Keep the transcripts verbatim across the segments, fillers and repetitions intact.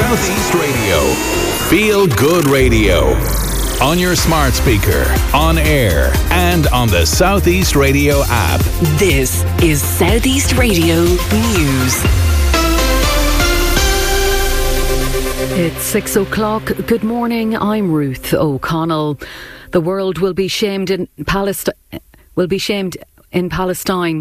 Southeast Radio. Feel Good Radio. On your smart speaker, on air, and on the Southeast Radio app. This is Southeast Radio News. It's six o'clock. Good morning. I'm Ruth O'Connell. The world will be shamed in Palestine. Will be shamed in Palestine.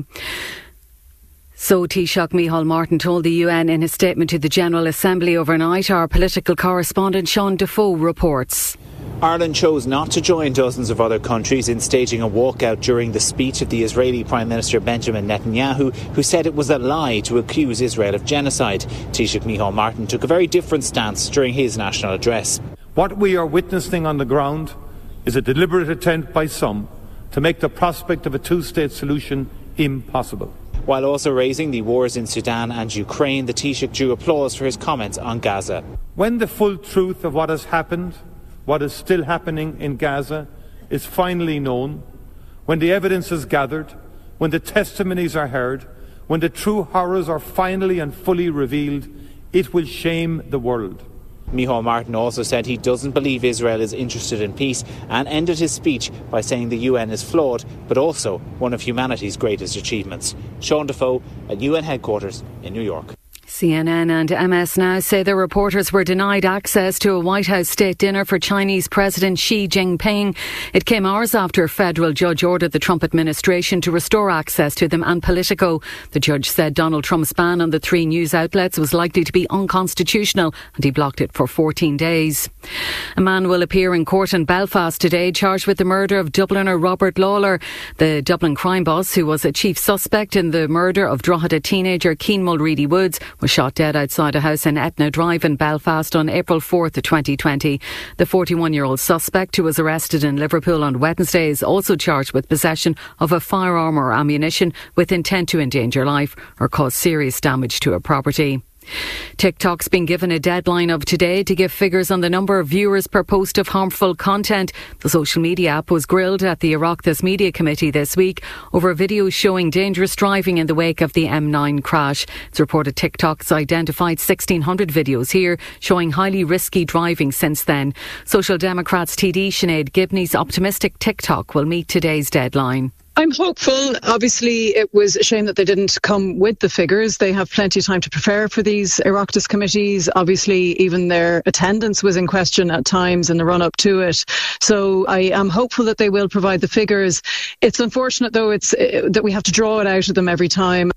So Taoiseach Micheál Martin told the U N in his statement to the General Assembly overnight. Our political correspondent Sean Defoe reports. Ireland chose not to join dozens of other countries in staging a walkout during the speech of the Israeli Prime Minister Benjamin Netanyahu, who said it was a lie to accuse Israel of genocide. Taoiseach Micheál Martin took a very different stance during his national address. What we are witnessing on the ground is a deliberate attempt by some to make the prospect of a two-state solution impossible. While also raising the wars in Sudan and Ukraine, the Taoiseach drew applause for his comments on Gaza. When the full truth of what has happened, what is still happening in Gaza, is finally known, when the evidence is gathered, when the testimonies are heard, when the true horrors are finally and fully revealed, it will shame the world. Micheál Martin also said he doesn't believe Israel is interested in peace and ended his speech by saying the U N is flawed, but also one of humanity's greatest achievements. Sean Defoe at U N headquarters in New York. C N N and M S Now say the reporters were denied access to a White House state dinner for Chinese President Xi Jinping. It came hours after a federal judge ordered the Trump administration to restore access to them and Politico. The judge said Donald Trump's ban on the three news outlets was likely to be unconstitutional and he blocked it for fourteen days. A man will appear in court in Belfast today charged with the murder of Dubliner Robert Lawler. The Dublin crime boss, who was a chief suspect in the murder of Drogheda teenager Cian Mulready Woods, was shot dead outside a house in Etna Drive in Belfast on April fourth, twenty twenty. The forty-one-year-old suspect, who was arrested in Liverpool on Wednesday, is also charged with possession of a firearm or ammunition with intent to endanger life or cause serious damage to a property. TikTok's been given a deadline of today to give figures on the number of viewers per post of harmful content. The social media app was grilled at the Oireachtas Media Committee this week over a video showing dangerous driving in the wake of the M nine crash. It's reported TikTok's identified sixteen hundred videos here showing highly risky driving since then. Social Democrats T D Sinead Gibney's optimistic TikTok will meet today's deadline. I'm hopeful. Obviously, it was a shame that they didn't come with the figures. They have plenty of time to prepare for these Oireachtas committees. Obviously, even their attendance was in question at times in the run-up to it. So I am hopeful that they will provide the figures. It's unfortunate, though, it's uh, that we have to draw it out of them every time.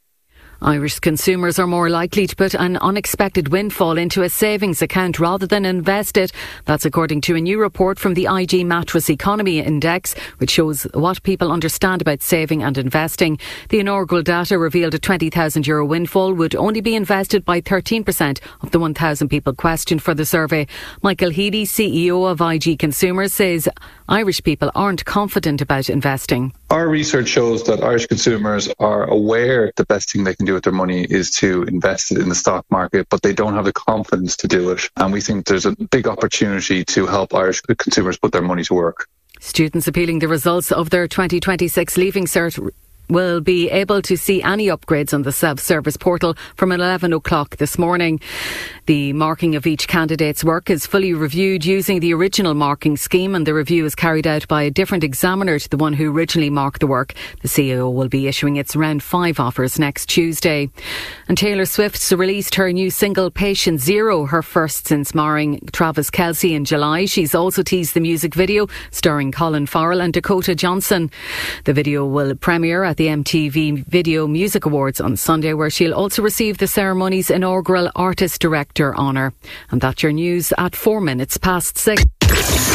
Irish consumers are more likely to put an unexpected windfall into a savings account rather than invest it. That's according to a new report from the I G Mattress Economy Index, which shows what people understand about saving and investing. The inaugural data revealed a twenty thousand euro windfall would only be invested by thirteen percent of the one thousand people questioned for the survey. Michael Healy, C E O of I G Consumers, says Irish people aren't confident about investing. Our research shows that Irish consumers are aware the best thing they can do with their money is to invest it in the stock market, but they don't have the confidence to do it. And we think there's a big opportunity to help Irish consumers put their money to work. Students appealing the results of their twenty twenty-six Leaving Cert will be able to see any upgrades on the self-service portal from eleven o'clock this morning. The marking of each candidate's work is fully reviewed using the original marking scheme, and the review is carried out by a different examiner to the one who originally marked the work. The C A O will be issuing its round five offers next Tuesday. And Taylor Swift's released her new single Patient Zero, her first since marrying Travis Kelce in July. She's also teased the music video starring Colin Farrell and Dakota Johnson. The video will premiere at the M T V Video Music Awards on Sunday, where she'll also receive the ceremony's inaugural Artist Director honour. And that's your news at four minutes past six.